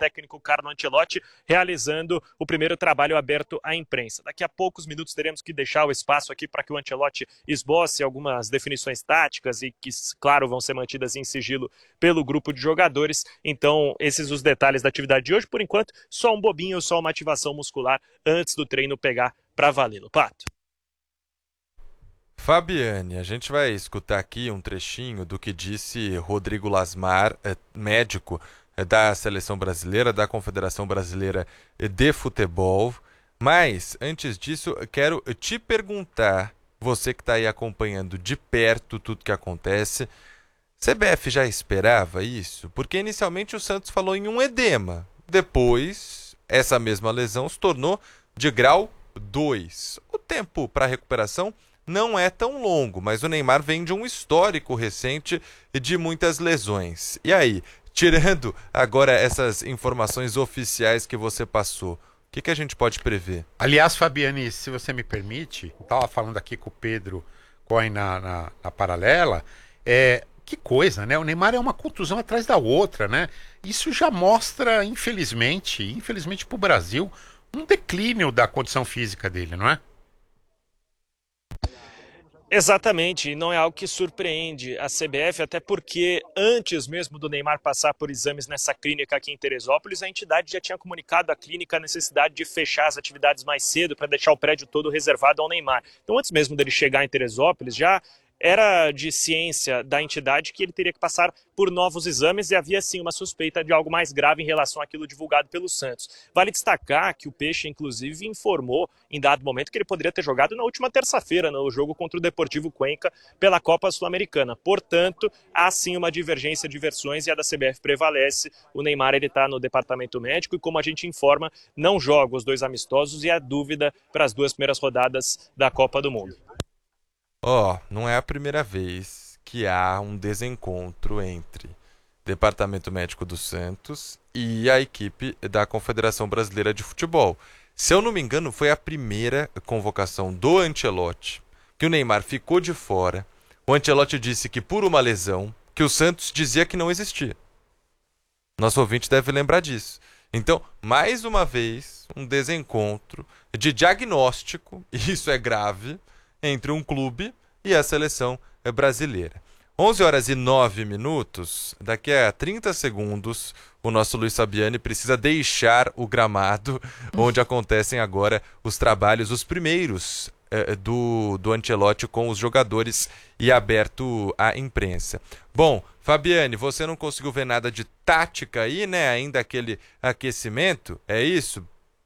técnico Carlo Ancelotti realizando o primeiro trabalho aberto à imprensa. Daqui a poucos minutos teremos que deixar o espaço aqui para que o Ancelotti esboce algumas definições táticas e que, claro, vão ser mantidas em sigilo pelo grupo de jogadores. Então, esses os detalhes da atividade de hoje. Por enquanto, só um bobinho, só uma ativação muscular antes do treino pegar para valer. Pato. Fabiane, a gente vai escutar aqui um trechinho do que disse Rodrigo Lasmar, médico da Seleção Brasileira, da Confederação Brasileira de Futebol. Mas, antes disso, quero te perguntar, você que está aí acompanhando de perto tudo que acontece, CBF já esperava isso? Porque inicialmente o Santos falou em um edema. Depois, essa mesma lesão se tornou de grau 2. O tempo para recuperação não é tão longo, mas o Neymar vem de um histórico recente de muitas lesões. E aí, tirando agora essas informações oficiais que você passou, o que a gente pode prever? Aliás, Fabiane, se você me permite, estava falando aqui com o Pedro Cohen na paralela, que coisa, né? O Neymar é uma contusão atrás da outra, né? Isso já mostra, infelizmente para o Brasil, um declínio da condição física dele, não é? Exatamente, e não é algo que surpreende a CBF, até porque antes mesmo do Neymar passar por exames nessa clínica aqui em Teresópolis, a entidade já tinha comunicado à clínica a necessidade de fechar as atividades mais cedo para deixar o prédio todo reservado ao Neymar. Então, antes mesmo dele chegar em Teresópolis, já era de ciência da entidade que ele teria que passar por novos exames e havia sim uma suspeita de algo mais grave em relação àquilo divulgado pelo Santos. Vale destacar que o Peixe, inclusive, informou em dado momento que ele poderia ter jogado na última terça-feira no jogo contra o Deportivo Cuenca pela Copa Sul-Americana. Portanto, há sim uma divergência de versões e a da CBF prevalece. O Neymar está no departamento médico e, como a gente informa, não joga os dois amistosos e há dúvida para as duas primeiras rodadas da Copa do Mundo. Não é a primeira vez que há um desencontro entre Departamento Médico do Santos e a equipe da Confederação Brasileira de Futebol. Se eu não me engano, foi a primeira convocação do Ancelotti, que o Neymar ficou de fora. O Ancelotti disse que por uma lesão, que o Santos dizia que não existia. Nosso ouvinte deve lembrar disso. Então, mais uma vez, um desencontro de diagnóstico, e isso é grave, entre um clube e a seleção brasileira. 11h09, daqui a 30 segundos, o nosso Luiz Fabiani precisa deixar o gramado onde acontecem agora os trabalhos, os primeiros do Ancelotti com os jogadores e aberto à imprensa. Bom, Fabiani, você não conseguiu ver nada de tática aí, né? Ainda aquele aquecimento, é isso?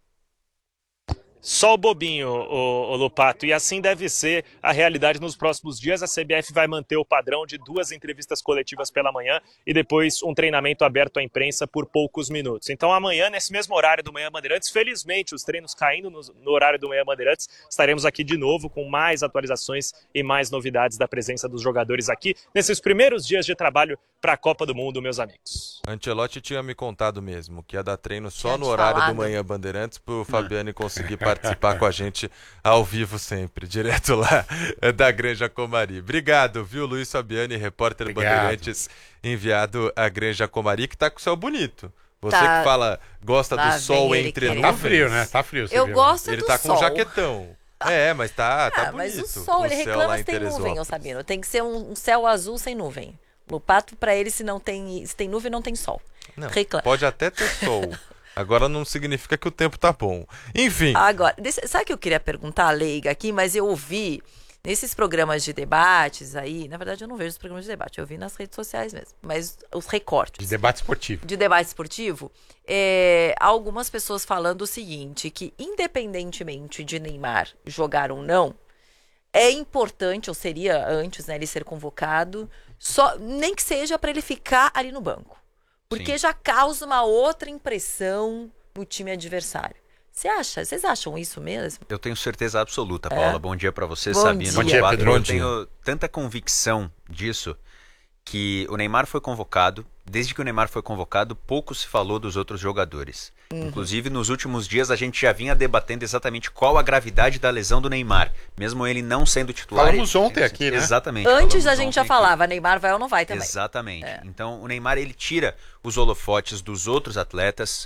Só o bobinho, o Lopato, e assim deve ser a realidade nos próximos dias. A CBF vai manter o padrão de 2 entrevistas coletivas pela manhã e depois um treinamento aberto à imprensa por poucos minutos. Então amanhã, nesse mesmo horário do Manhã Bandeirantes, felizmente os treinos caindo no horário do Manhã Bandeirantes, estaremos aqui de novo com mais atualizações e mais novidades da presença dos jogadores aqui nesses primeiros dias de trabalho para a Copa do Mundo, meus amigos. Ancelotti tinha me contado mesmo que ia dar treino só no horário do Manhã Bandeirantes para o Fabiani conseguir participar com a gente ao vivo sempre, direto lá da Granja Comari. Obrigado, viu, Luiz Fabiani, repórter Bandeirantes, enviado à Granja Comari, que tá com o céu bonito. Você que fala, gosta do sol entre nuvens. Tá frio, né? Tá frio. Eu gosto ele do tá sol. com um jaquetão. Mas tá bonito. Mas o sol, ele reclama se tem nuvem, Sabino. Tem que ser um céu azul sem nuvem. Lupato, pra ele, se tem nuvem, não tem sol. Não, pode até ter sol. Agora não significa que o tempo tá bom. Enfim. Agora, sabe o que eu queria perguntar, leiga, aqui? Mas eu ouvi nesses programas de debates aí. Na verdade, eu não vejo os programas de debate. Eu vi nas redes sociais mesmo. Mas os recortes. De debate esportivo. De debate esportivo. Algumas pessoas falando o seguinte, que independentemente de Neymar jogar ou não, é importante, ou seria antes, né, ele ser convocado, nem que seja para ele ficar ali no banco. Porque Sim. já causa uma outra impressão no time adversário. Vocês acham isso mesmo? Eu tenho certeza absoluta, Paula. Bom dia para você, Bom Sabino. Dia. Bom dia, Pedro. Eu tenho tanta convicção disso que o Neymar foi convocado. Desde que o Neymar foi convocado, pouco se falou dos outros jogadores. Inclusive, nos últimos dias, a gente já vinha debatendo exatamente qual a gravidade da lesão do Neymar. Mesmo ele não sendo titular. Falamos ontem aqui, né? Exatamente. Antes a gente já falava, Neymar vai ou não vai também. Exatamente. Então, o Neymar, ele tira os holofotes dos outros atletas.